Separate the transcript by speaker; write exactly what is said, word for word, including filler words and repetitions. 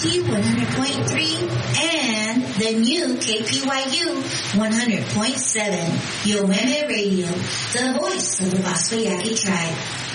Speaker 1: Albuquerque one hundred point three and the new K P Y U one hundred point seven. Yo Meme Radio, the voice of the Basco Yaqui tribe.